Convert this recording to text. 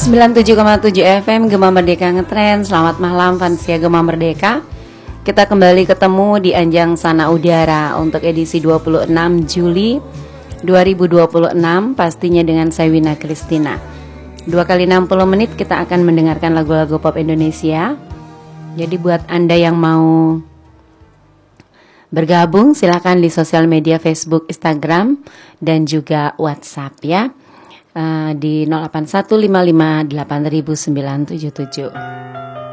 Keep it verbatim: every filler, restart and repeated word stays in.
sembilan puluh tujuh koma tujuh F M Gema Merdeka Ngetrend. Selamat malam Fansia Gema Merdeka. Kita kembali ketemu di Anjang Sana Udara untuk edisi dua puluh enam Juli dua ribu dua puluh enam, pastinya dengan saya Wina Kristina. Dua kali enam puluh menit kita akan mendengarkan lagu-lagu pop Indonesia. Jadi buat Anda yang mau bergabung, silakan di sosial media Facebook, Instagram, dan juga WhatsApp ya. Uh, di nol delapan satu lima lima delapan sembilan tujuh tujuh.